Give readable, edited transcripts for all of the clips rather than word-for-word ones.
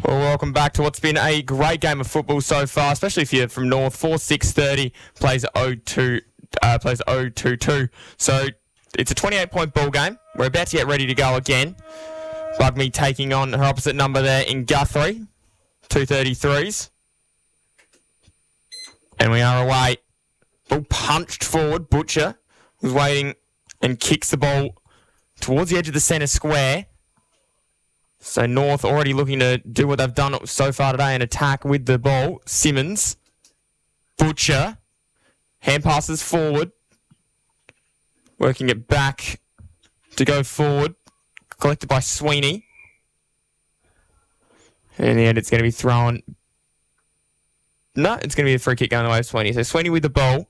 Well, welcome back to what's been a great game of football so far, especially if you're from North. 4-6-30 plays 0-2-2. So it's a 28-point ball game. We're about to get ready to go again. Bugme taking on her opposite number there in Guthrie. 233s. And we are away. Ball punched forward. Butcher was waiting and kicks the ball towards the edge of the centre square. So North already looking to do what they've done so far today and attack with the ball. Simmons. Butcher. Hand passes forward. Working it back to go forward. Collected by Sweeney. And in the end, it's going to be thrown. No, it's going to be a free kick going the way of Sweeney. So Sweeney with the ball.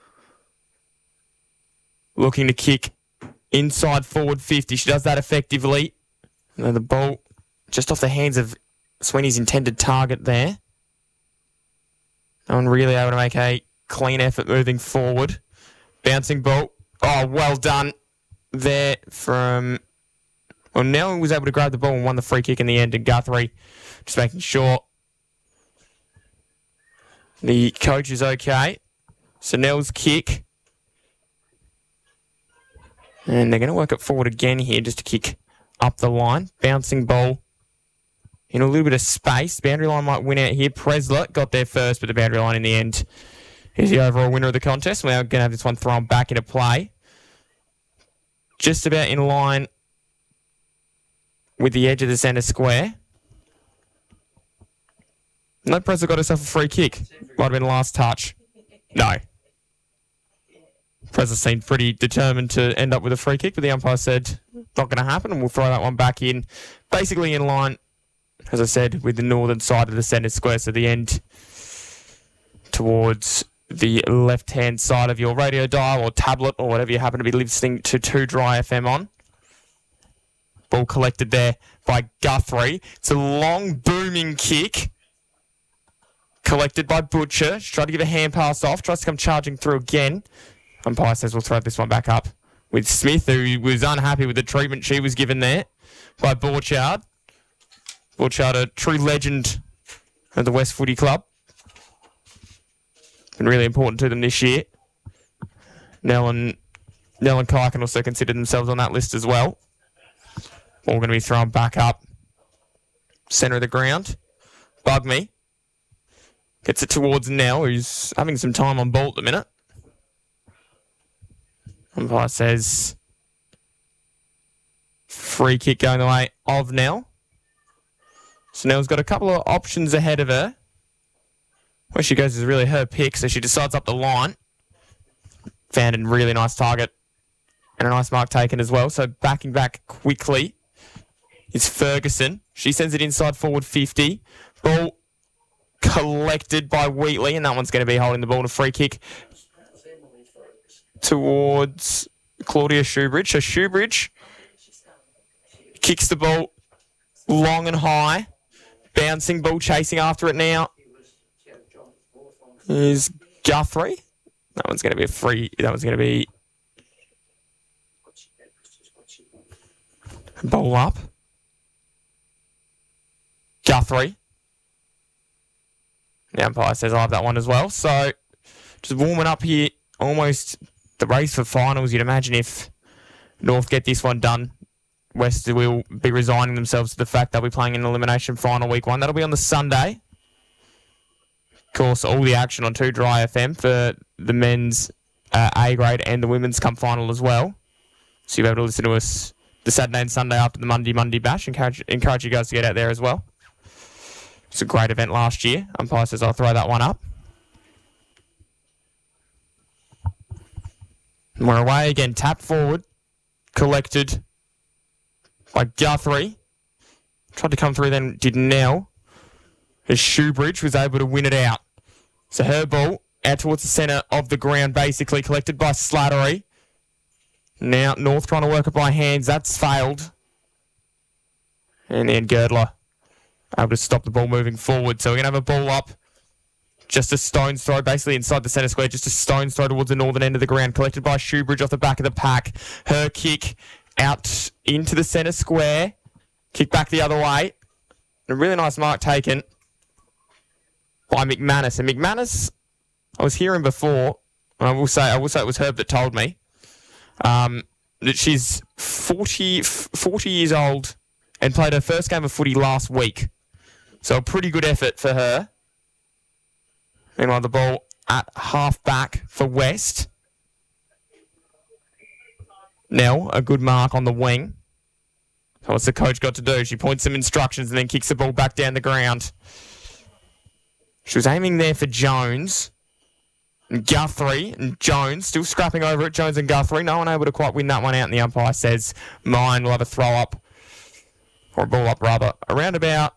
Looking to kick inside forward 50. She does that effectively. And the ball just off the hands of Sweeney's intended target there. No one really able to make a clean effort moving forward. Bouncing ball. Oh, well done there from... Well, Nell was able to grab the ball and won the free kick in the end. And Guthrie just making sure the coach is okay. So Nell's kick. And they're going to work it forward again here just to kick up the line. Bouncing ball in a little bit of space. Boundary line might win out here. Presler got there first, but the boundary line in the end is the overall winner of the contest. We're going to have this one thrown back into play. Just about in line with the edge of the centre square. No, Presler got herself a free kick. Might have been last touch. No. Presler seemed pretty determined to end up with a free kick, but the umpire said not going to happen, and we'll throw that one back in. Basically in line, as I said, with the northern side of the centre square, so the end towards the left-hand side of your radio dial or tablet or whatever you happen to be listening to 2 Dry FM on. Ball collected there by Guthrie. It's a long, booming kick. Collected by Butcher. She tried to give a hand pass off. Tries to come charging through again. Umpire says we'll throw this one back up with Smith, who was unhappy with the treatment she was given there by Borchard. Borchard, a true legend of the West Footy Club. Been really important to them this year. Nell and Kai can also consider themselves on that list as well. All going to be thrown back up. Centre of the ground. Bugme. Gets it towards Nell, who's having some time on ball at the minute. Umpire says free kick going the way of Nell. So Nell's got a couple of options ahead of her. Where she goes is really her pick, so she decides up the line. Found a really nice target and a nice mark taken as well. So backing back quickly is Ferguson. She sends it inside forward 50. Ball collected by Wheatley, and that one's going to be holding the ball in a free kick towards Claudia Shoebridge. So Shoebridge kicks the ball long and high. Bouncing ball, chasing after it now is Guthrie. That one's going to be a free. That one's going to be ball up. Guthrie. The umpire says I'll have that one as well. So just warming up here. Almost the race for finals. You'd imagine if North get this one done, West will be resigning themselves to the fact they'll be playing an elimination final week 1. That'll be on the Sunday. Of course, all the action on 2 Dry FM for the men's A grade and the women's cup final as well. So you'll be able to listen to us the Saturday and Sunday after the Monday bash. Encourage you guys to get out there as well. It's a great event last year. Umpire says I'll throw that one up. And we're away again. Tap forward. Collected by Guthrie. Tried to come through then, did Nell. As Shoebridge was able to win it out. So her ball out towards the centre of the ground, basically collected by Slattery. Now North trying to work it by hands. That's failed. And then Girdler able to stop the ball moving forward. So we're going to have a ball up. Just a stone's throw, basically inside the centre square. Just a stone's throw towards the northern end of the ground. Collected by Shoebridge off the back of the pack. Her kick out into the centre square. Kick back the other way. A really nice mark taken by McManus. And McManus, I was hearing before, and I will say it was Herb that told me, that she's 40 years old and played her first game of footy last week. So a pretty good effort for her. Meanwhile, the ball at half back for West. Nell, a good mark on the wing. So what's the coach got to do? She points some instructions and then kicks the ball back down the ground. She was aiming there for Jones. And Guthrie and Jones still scrapping over it. Jones and Guthrie. No one able to quite win that one out. And the umpire says mine will have a throw up. Or a ball up rather. Around about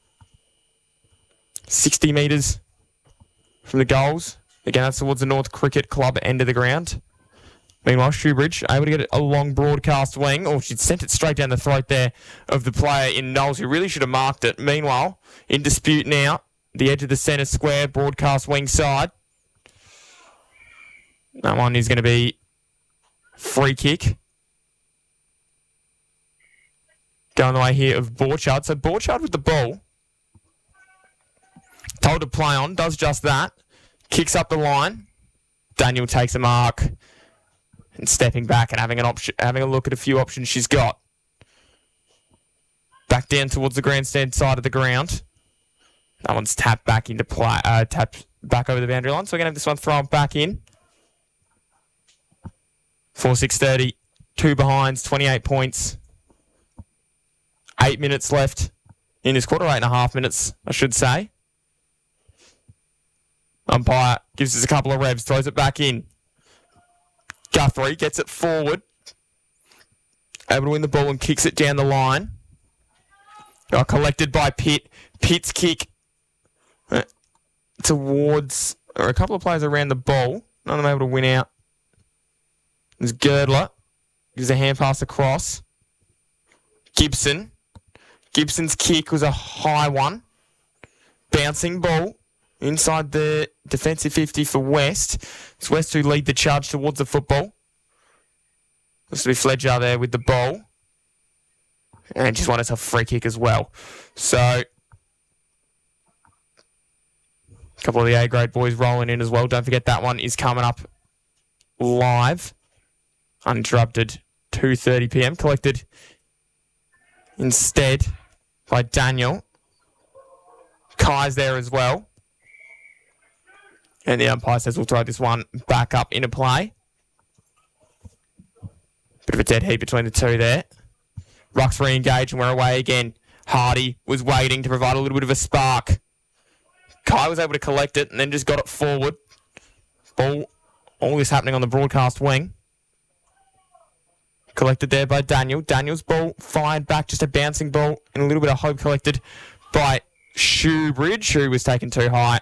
60 metres from the goals. Again, that's towards the North Cricket Club end of the ground. Meanwhile, Shoebridge able to get a long broadcast wing, or she'd sent it straight down the throat there of the player in Knowles, who really should have marked it. Meanwhile, in dispute now, the edge of the centre square, broadcast wing side. That one is going to be free kick. Going the way here of Borchard. So Borchard with the ball. Told to play on, does just that. Kicks up the line. Daniel takes a mark. And stepping back and having a look at a few options she's got. Back down towards the grandstand side of the ground. That one's tapped back into play. Tapped back over the boundary line. So we're going to have this one thrown back in. 4-6-30. 2 behinds, 28 points. 8 minutes left in this quarter. 8.5 minutes, I should say. Umpire gives us a couple of revs. Throws it back in. Guthrie gets it forward. Able to win the ball and kicks it down the line. Got collected by Pitt. Pitt's kick towards, or a couple of players around the ball. None of them able to win out. There's Girdler. Gives a hand pass across. Gibson. Gibson's kick was a high one. Bouncing ball. Inside the defensive 50 for West. It's West who lead the charge towards the football. Looks to be Fledger there with the ball. And just won us a free kick as well. So, a couple of the A-grade boys rolling in as well. Don't forget that one is coming up live. Uninterrupted, 2:30 p.m. Collected instead by Daniel. Kai's there as well. And the umpire says we'll throw this one back up into play. Bit of a dead heat between the two there. Rucks re-engage and we're away again. Hardy was waiting to provide a little bit of a spark. Kai was able to collect it and then just got it forward. Ball, all this happening on the broadcast wing. Collected there by Daniel. Daniel's ball fired back, just a bouncing ball and a little bit of hope collected by Shoebridge, who was taken too high.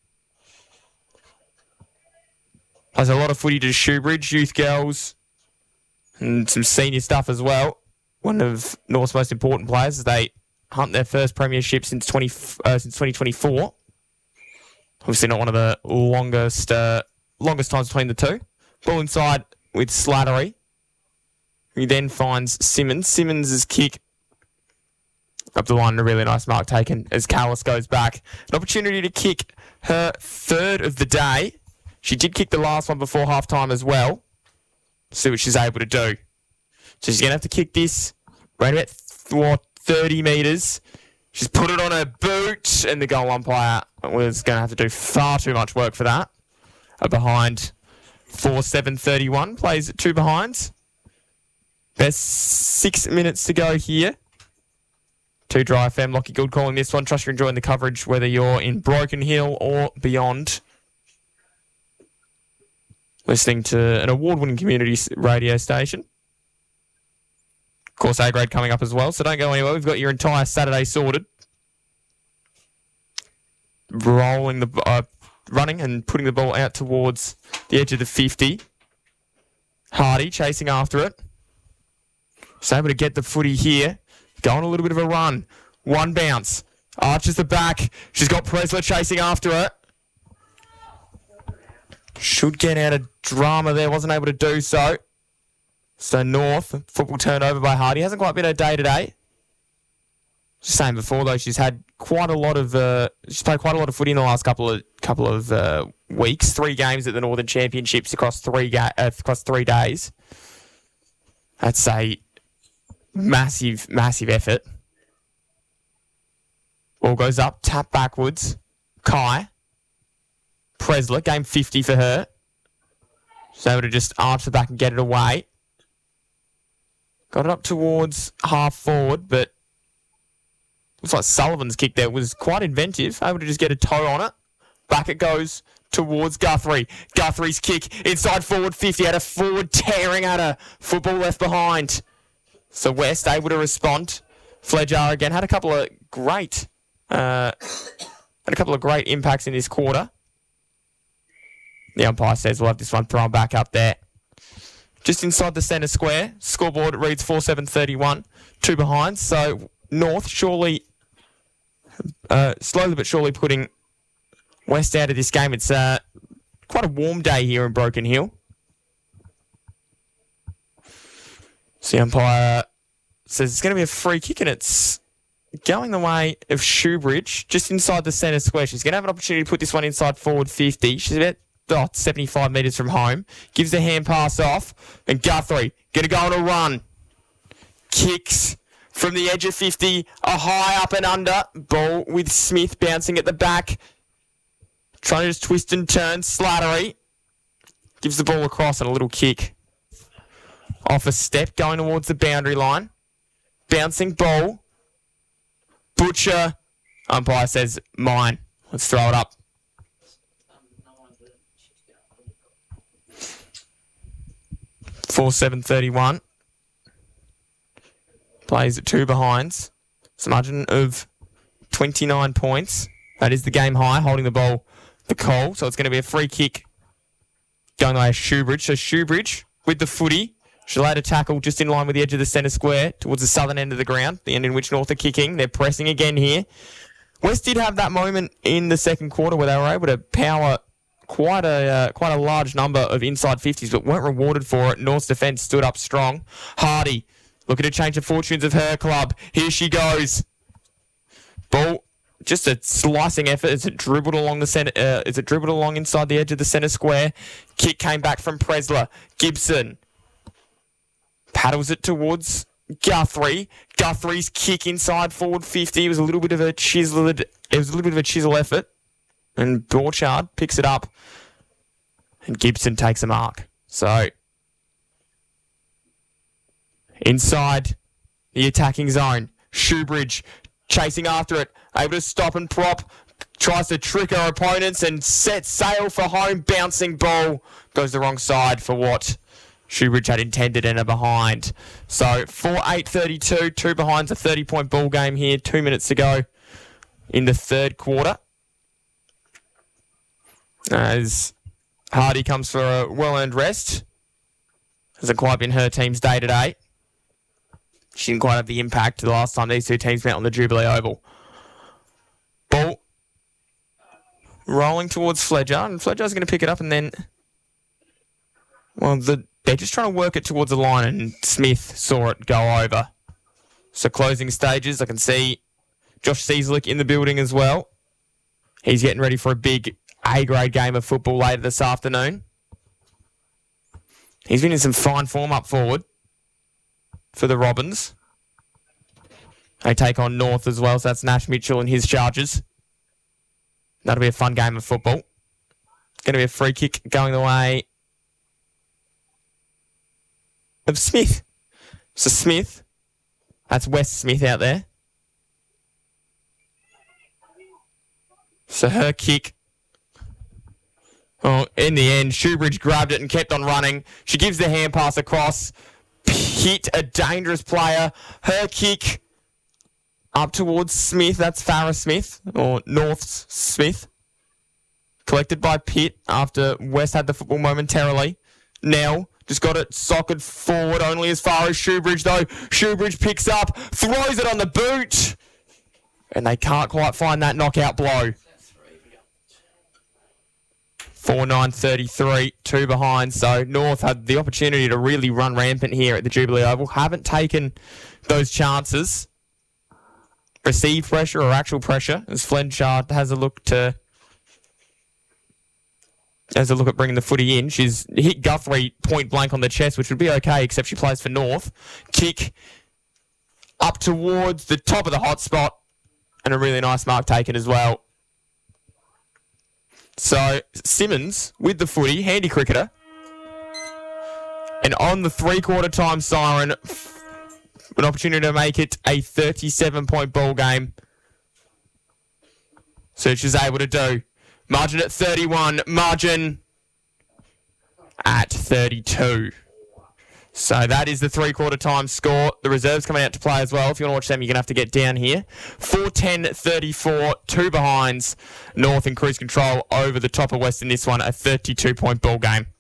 There's a lot of footy to Shoebridge, youth girls, and some senior stuff as well. One of North's most important players as they hunt their first premiership since 2024. Obviously not one of the longest times between the two. Ball inside with Slattery. He then finds Simmons. Simmons' kick up the line, a really nice mark taken as Callis goes back. An opportunity to kick her third of the day. She did kick the last one before halftime as well. See what she's able to do. So she's going to have to kick this right about 30 metres. She's put it on her boot, and the goal umpire was going to have to do far too much work for that. A behind 4-7-31, plays at 2 behinds. There's 6 minutes to go here. 2 Dry FM, Lockie Gould calling this one. Trust you're enjoying the coverage, whether you're in Broken Hill or beyond. Listening to an award-winning community radio station. Of course, A-grade coming up as well, so don't go anywhere. We've got your entire Saturday sorted. Rolling running and putting the ball out towards the edge of the 50. Hardy chasing after it. Just able to get the footy here. Going a little bit of a run. One bounce. Arches the back. She's got Presler chasing after it. Should get out of drama there. Wasn't able to do so. So North, football turned over by Hardy. Hasn't quite been her day today. Just saying before though, she's had quite a lot of she's played quite a lot of footy in the last couple of weeks. 3 games at the Northern Championships across 3 days. That's a massive effort. Ball goes up, tap backwards. Kai Presler, game 50 for her. She's able to just arch the back and get it away. Got it up towards half forward, but looks like Sullivan's kick there was quite inventive. Able to just get a toe on it. Back it goes towards Guthrie. Guthrie's kick inside forward 50. Had a forward tearing at her. Football left behind. So West able to respond. Fledger again had a couple of great impacts in this quarter. The umpire says we'll have this one thrown back up there. Just inside the centre square. Scoreboard reads 4-7-31. 2 behind. So North surely, slowly but surely putting West out of this game. It's quite a warm day here in Broken Hill. So the umpire says it's going to be a free kick, and it's going the way of Shoebridge, just inside the centre square. She's going to have an opportunity to put this one inside forward 50. She's about 75 metres from home. Gives the hand pass off, and Guthrie going to go on a run. Kicks from the edge of 50, a high up and under. Ball with Smith bouncing at the back. Trying to just twist and turn. Slattery gives the ball across and a little kick. Off a step, going towards the boundary line. Bouncing ball. Butcher. Umpire says, mine. Let's throw it up. Four 7:31. Plays at 2 behinds. It's a margin of 29 points. That is the game high, holding the ball for Cole. So it's going to be a free kick going away Shoebridge. So Shoebridge with the footy. She'll add a tackle just in line with the edge of the centre square towards the southern end of the ground, the end in which North are kicking. They're pressing again here. West did have that moment in the second quarter where they were able to power quite a large number of inside 50s, but weren't rewarded for it. North's defence stood up strong. Hardy looking to change the fortunes of her club. Here she goes. Ball, just a slicing effort as it dribbled along the centre. Dribbled along inside the edge of the centre square. Kick came back from Presler. Gibson paddles it towards Guthrie. Guthrie's kick inside forward 50. It was a little bit of a chisel. Effort, and Borchard picks it up, and Gibson takes a mark. So inside the attacking zone, Shoebridge chasing after it, able to stop and prop, tries to trick her opponents and set sail for home. Bouncing ball goes the wrong side for what Shoebridge had intended and a behind. So 4-8-32, 2 behinds, a 30-point ball game here, 2 minutes to go in the third quarter. As Hardy comes for a well-earned rest. Hasn't quite been her team's day today. She didn't quite have the impact the last time these two teams met on the Jubilee Oval. Ball rolling towards Fledger, and Fledger's going to pick it up and then... Well, they're just trying to work it towards the line, and Smith saw it go over. So closing stages, I can see Josh Cieslik in the building as well. He's getting ready for a big A-grade game of football later this afternoon. He's been in some fine form up forward for the Robins. They take on North as well, so that's Nash Mitchell and his Chargers. That'll be a fun game of football. It's going to be a free kick going the way of Smith. So Smith, that's West Smith out there. So her kick. Oh, in the end, Shoebridge grabbed it and kept on running. She gives the hand pass across. Hit a dangerous player. Her kick up towards Smith. That's Farrah Smith, or North's Smith. Collected by Pitt after West had the football momentarily. Nell just got it socket forward only as far as Shoebridge, though. Shoebridge picks up, throws it on the boot. And they can't quite find that knockout blow. 4-9-33, 2 behind. So North had the opportunity to really run rampant here at the Jubilee Oval. Haven't taken those chances. receive pressure or actual pressure, as Flenchard has a look at bringing the footy in. She's hit Guthrie point blank on the chest, which would be okay, except she plays for North. Kick up towards the top of the hot spot, and a really nice mark taken as well. So, Simmons with the footy, handy cricketer. And on the three-quarter time siren, an opportunity to make it a 37-point ball game. So she's able to do. Margin at 31, margin at 32. So that is the three-quarter time score. The reserves coming out to play as well. If you want to watch them, you're going to have to get down here. 4-10-34, 2 behinds. North in cruise control over the top of West in this one, a 32-point ball game.